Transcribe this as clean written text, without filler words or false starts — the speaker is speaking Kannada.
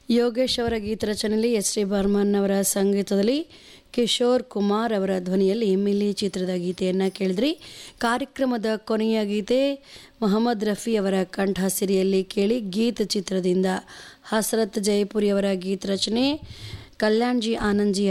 ಯೋಗೇಶ್ ಅವರ ಗೀತರಚನೆಯಲ್ಲಿ ಎಸ್ ಡಿ ಬರ್ಮನ್ ಅವರ ಸಂಗೀತದಲ್ಲಿ ಕಿಶೋರ್ ಕುಮಾರ್ ಅವರ ಧ್ವನಿಯಲ್ಲಿ ಮಿಲಿ ಚಿತ್ರದ ಗೀತೆಯನ್ನು ಕೇಳಿದ್ರಿ. ಕಾರ್ಯಕ್ರಮದ ಕೊನೆಯ ಗೀತೆ ಮೊಹಮ್ಮದ್ ರಫಿ ಅವರ ಕಂಠಸಿರಿಯಲ್ಲಿ ಕೇಳಿ. ಗೀತ ಚಿತ್ರದಿಂದ ಹಸರತ್ ಜೈಪುರಿ ಅವರ ಗೀತರಚನೆ, ಕಲ್ಯಾಣ್ಜಿ ಆನಂದ್ಜಿ